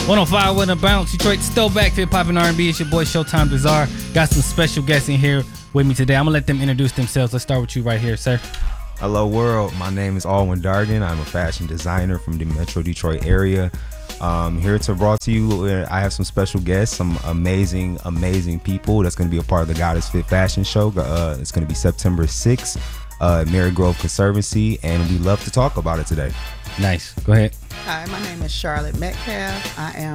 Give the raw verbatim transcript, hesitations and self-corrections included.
one oh five with a bounce. Detroit still back. Hip hop and R and B. It's your boy Showtime Bizarre. Got some special guests in here with me today. I'm gonna let them introduce themselves. Let's start with you right here, sir. Hello world. My name is Alwyn Dargan. I'm a fashion designer from the Metro Detroit area. Um, here to brought to you. I have some special guests, some amazing, amazing people that's going to be a part of the Goddess Fit Fashion Show. Uh, it's going to be September sixth uh, at Marygrove Conservancy, and we love to talk about it today. Nice. Go ahead. Hi, my name is Charlotte Metcalf. I am